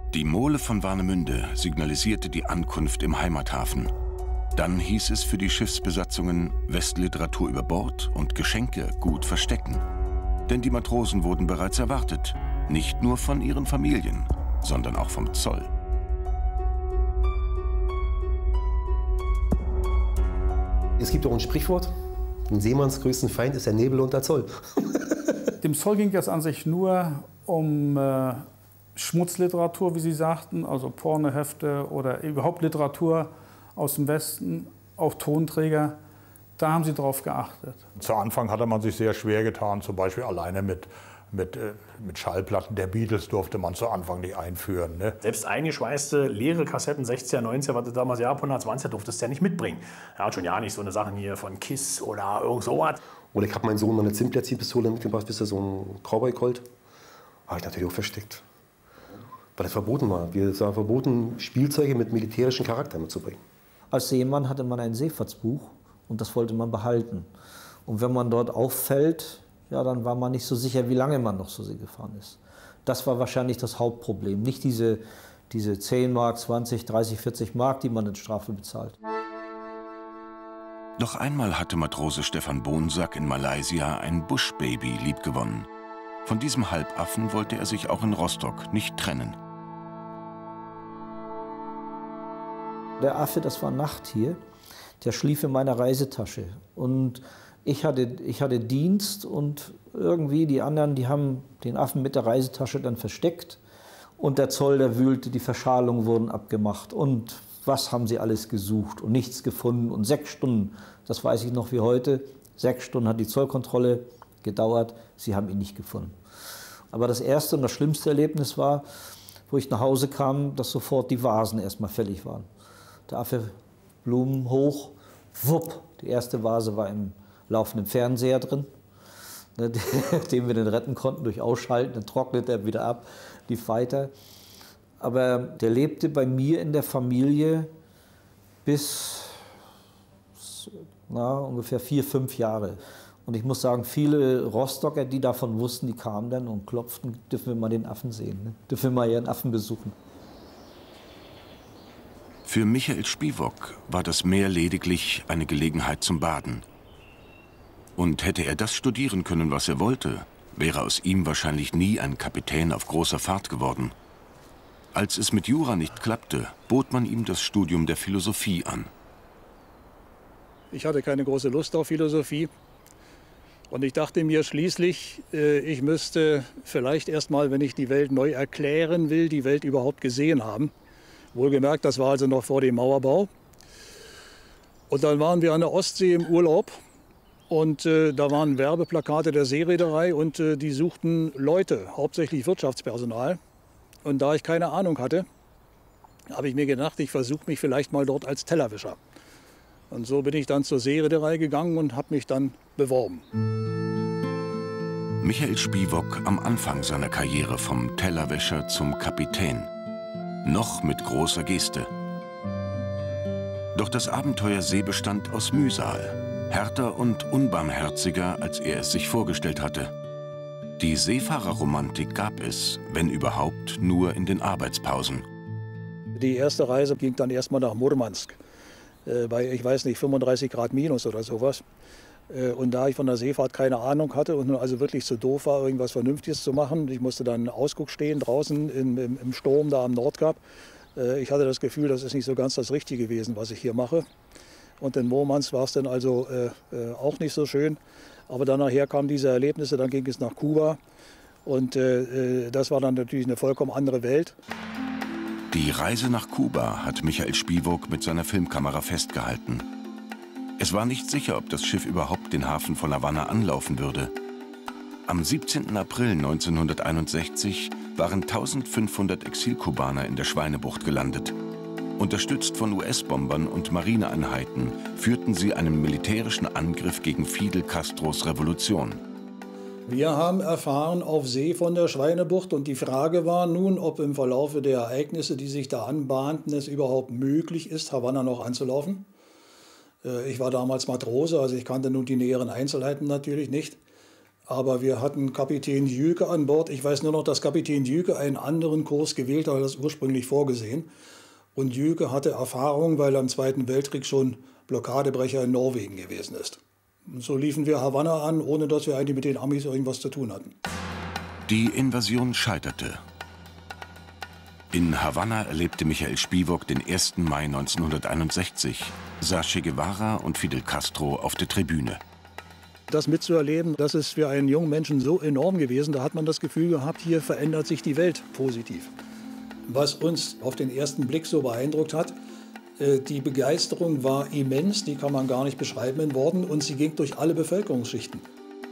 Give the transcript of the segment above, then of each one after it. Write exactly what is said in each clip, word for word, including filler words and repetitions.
Die Mole von Warnemünde signalisierte die Ankunft im Heimathafen. Dann hieß es für die Schiffsbesatzungen, Westliteratur über Bord und Geschenke gut verstecken. Denn die Matrosen wurden bereits erwartet, nicht nur von ihren Familien, sondern auch vom Zoll. Es gibt auch ein Sprichwort, ein Seemanns größten Feind ist der Nebel und der Zoll. Dem Zoll ging es an sich nur um äh, Schmutzliteratur, wie Sie sagten, also Pornohefte oder überhaupt Literatur aus dem Westen, auch Tonträger. Da haben sie drauf geachtet. Zu Anfang hatte man sich sehr schwer getan, zum Beispiel alleine mit, mit, äh, mit Schallplatten der Beatles durfte man zu Anfang nicht einführen. Ne? Selbst eingeschweißte leere Kassetten, sechziger, neunziger, was du damals ja hundertzwanziger durftest du ja nicht mitbringen. Er hat schon ja nicht so eine Sachen hier von Kiss oder irgend sowas. Oder ich habe meinen Sohn mal eine Zimtplätzchenpistole mitgebracht, bis er so ein Cowboy Colt. Habe ich natürlich auch versteckt. Weil das verboten war. Es war verboten, Spielzeuge mit militärischem Charakter mitzubringen. Als Seemann hatte man ein Seefahrtsbuch und das wollte man behalten. Und wenn man dort auffällt, ja, dann war man nicht so sicher, wie lange man noch so See gefahren ist. Das war wahrscheinlich das Hauptproblem. Nicht diese, diese zehn Mark, zwanzig, dreißig, vierzig Mark, die man in Strafe bezahlt. Noch einmal hatte Matrose Stefan Bonsack in Malaysia ein Buschbaby liebgewonnen. Von diesem Halbaffen wollte er sich auch in Rostock nicht trennen. Der Affe, das war ein Nachttier, der schlief in meiner Reisetasche. Und ich hatte, ich hatte Dienst und irgendwie die anderen, die haben den Affen mit der Reisetasche dann versteckt. Und der Zoll, der wühlte, die Verschalungen wurden abgemacht. Und was haben sie alles gesucht und nichts gefunden. Und sechs Stunden, das weiß ich noch wie heute, sechs Stunden hat die Zollkontrolle gedauert, sie haben ihn nicht gefunden. Aber das erste und das schlimmste Erlebnis war, wo ich nach Hause kam, dass sofort die Vasen erstmal fällig waren. Der Affe, Blumen hoch, wupp, die erste Vase war im laufenden Fernseher drin, ne, den wir dann retten konnten durch Ausschalten, dann trocknet er wieder ab, lief weiter. Aber der lebte bei mir in der Familie bis na, ungefähr vier, fünf Jahre. Und ich muss sagen, viele Rostocker, die davon wussten, die kamen dann und klopften, dürfen wir mal den Affen sehen, ne? Dürfen wir mal ihren Affen besuchen. Für Michael Spiewak war das Meer lediglich eine Gelegenheit zum Baden. Und hätte er das studieren können, was er wollte, wäre aus ihm wahrscheinlich nie ein Kapitän auf großer Fahrt geworden. Als es mit Jura nicht klappte, bot man ihm das Studium der Philosophie an. Ich hatte keine große Lust auf Philosophie. Und ich dachte mir schließlich, ich müsste vielleicht erst mal, wenn ich die Welt neu erklären will, die Welt überhaupt gesehen haben. Wohlgemerkt, das war also noch vor dem Mauerbau. Und dann waren wir an der Ostsee im Urlaub. Und äh, da waren Werbeplakate der Seereederei und äh, die suchten Leute, hauptsächlich Wirtschaftspersonal. Und da ich keine Ahnung hatte, habe ich mir gedacht, ich versuche mich vielleicht mal dort als Tellerwischer. Und so bin ich dann zur Seereederei gegangen und habe mich dann beworben. Michael Spiewak am Anfang seiner Karriere vom Tellerwäscher zum Kapitän. Noch mit großer Geste. Doch das Abenteuer See bestand aus Mühsal. Härter und unbarmherziger, als er es sich vorgestellt hatte. Die Seefahrerromantik gab es, wenn überhaupt, nur in den Arbeitspausen. Die erste Reise ging dann erstmal nach Murmansk. Äh, bei, ich weiß nicht, fünfunddreißig Grad minus oder sowas. Äh, und da ich von der Seefahrt keine Ahnung hatte und also wirklich zu doof war, irgendwas Vernünftiges zu machen, ich musste dann Ausguck stehen draußen im, im, im Sturm da am Nordkap. Äh, ich hatte das Gefühl, das ist nicht so ganz das Richtige gewesen, was ich hier mache. Und in Murmansk war es dann also äh, äh, auch nicht so schön. Aber dann nachher kamen diese Erlebnisse, dann ging es nach Kuba. Und äh, äh, das war dann natürlich eine vollkommen andere Welt. Die Reise nach Kuba hat Michael Spiewak mit seiner Filmkamera festgehalten. Es war nicht sicher, ob das Schiff überhaupt den Hafen von Havanna anlaufen würde. Am siebzehnten April neunzehnhunderteinundsechzig waren eintausendfünfhundert Exilkubaner in der Schweinebucht gelandet. Unterstützt von U S-Bombern und Marineeinheiten führten sie einen militärischen Angriff gegen Fidel Castros Revolution. Wir haben erfahren auf See von der Schweinebucht und die Frage war nun, ob im Verlaufe der Ereignisse, die sich da anbahnten, es überhaupt möglich ist, Havanna noch anzulaufen. Ich war damals Matrose, also ich kannte nun die näheren Einzelheiten natürlich nicht. Aber wir hatten Kapitän Jüke an Bord. Ich weiß nur noch, dass Kapitän Jüke einen anderen Kurs gewählt hat, als ursprünglich vorgesehen. Und Jüke hatte Erfahrung, weil er im Zweiten Weltkrieg schon Blockadebrecher in Norwegen gewesen ist. Und so liefen wir Havanna an, ohne dass wir eigentlich mit den Amis irgendwas zu tun hatten. Die Invasion scheiterte. In Havanna erlebte Michael Spivok den ersten Mai neunzehnhunderteinundsechzig, sah Che Guevara und Fidel Castro auf der Tribüne. Das mitzuerleben, das ist für einen jungen Menschen so enorm gewesen. Da hat man das Gefühl gehabt, hier verändert sich die Welt positiv. Was uns auf den ersten Blick so beeindruckt hat, die Begeisterung war immens, die kann man gar nicht beschreiben in Worten, und sie ging durch alle Bevölkerungsschichten.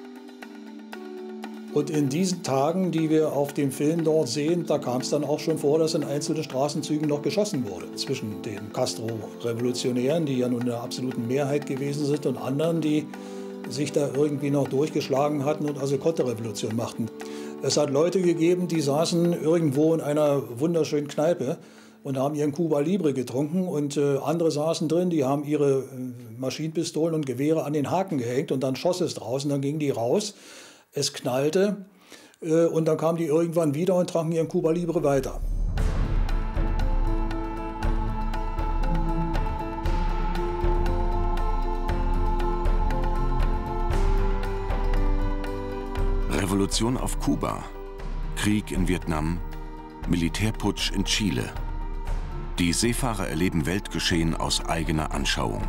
Und in diesen Tagen, die wir auf dem Film dort sehen, da kam es dann auch schon vor, dass in einzelnen Straßenzügen noch geschossen wurde. Zwischen den Castro-Revolutionären, die ja nun in der absoluten Mehrheit gewesen sind, und anderen, die sich da irgendwie noch durchgeschlagen hatten und also Konterrevolution machten. Es hat Leute gegeben, die saßen irgendwo in einer wunderschönen Kneipe und haben ihren Cuba Libre getrunken, und äh, andere saßen drin, die haben ihre äh, Maschinenpistolen und Gewehre an den Haken gehängt, und dann schoss es draußen, dann gingen die raus, es knallte äh, und dann kamen die irgendwann wieder und tranken ihren Cuba Libre weiter. Revolution auf Kuba, Krieg in Vietnam, Militärputsch in Chile. Die Seefahrer erleben Weltgeschehen aus eigener Anschauung.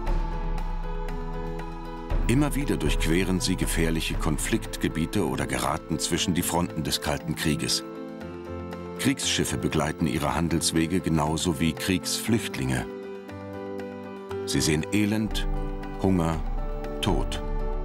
Immer wieder durchqueren sie gefährliche Konfliktgebiete oder geraten zwischen die Fronten des Kalten Krieges. Kriegsschiffe begleiten ihre Handelswege genauso wie Kriegsflüchtlinge. Sie sehen Elend, Hunger, Tod.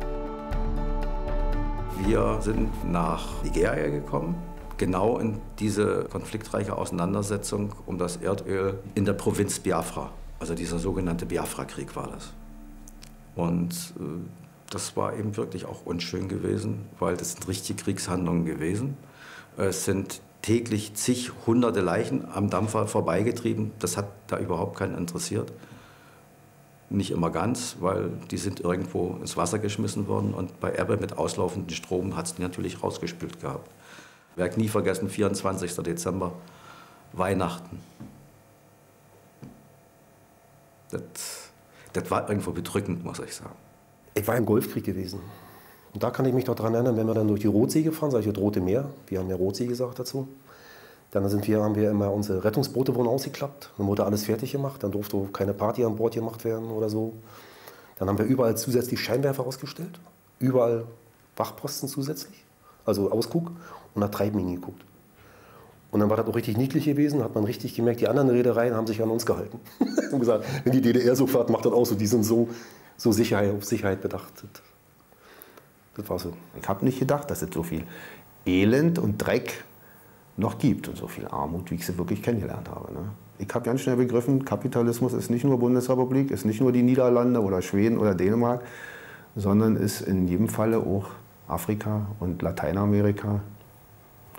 Wir sind nach Nigeria gekommen, genau in diese konfliktreiche Auseinandersetzung um das Erdöl in der Provinz Biafra. Also dieser sogenannte Biafra-Krieg war das. Und äh, das war eben wirklich auch unschön gewesen, weil das sind richtige Kriegshandlungen gewesen. Es sind täglich zig, hunderte Leichen am Dampfer vorbeigetrieben. Das hat da überhaupt keinen interessiert. Nicht immer ganz, weil die sind irgendwo ins Wasser geschmissen worden, und bei Ebbe mit auslaufendem Strom hat es die natürlich rausgespült gehabt. Ich werde nie vergessen, vierundzwanzigster Dezember, Weihnachten. Das, das war irgendwo bedrückend, muss ich sagen. Ich war im Golfkrieg gewesen. Und da kann ich mich noch daran erinnern, wenn wir dann durch die Rotsee gefahren, sage ich das Rote Meer, wir haben ja Rotsee gesagt dazu. Dann sind wir, haben wir immer unsere Rettungsboote wurden ausgeklappt, dann wurde alles fertig gemacht, dann durfte keine Party an Bord gemacht werden oder so. Dann haben wir überall zusätzlich Scheinwerfer ausgestellt, überall Wachposten zusätzlich, also Ausguck, und nach Treibminen geguckt. Und dann war das auch richtig niedlich gewesen, hat man richtig gemerkt, die anderen Reedereien haben sich an uns gehalten. Und gesagt, wenn die D D R so fährt, macht das auch so, die sind so, so Sicherheit, auf Sicherheit bedacht. Das war so. Ich habe nicht gedacht, dass es so viel Elend und Dreck noch gibt und so viel Armut, wie ich sie wirklich kennengelernt habe. Ne? Ich habe ganz schnell begriffen, Kapitalismus ist nicht nur Bundesrepublik, ist nicht nur die Niederlande oder Schweden oder Dänemark, sondern ist in jedem Falle auch Afrika und Lateinamerika